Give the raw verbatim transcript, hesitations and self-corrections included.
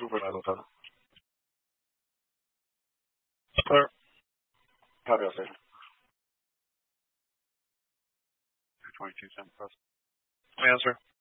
super nylon. Clear. Copy, all station. twenty-two cent plus. Answer.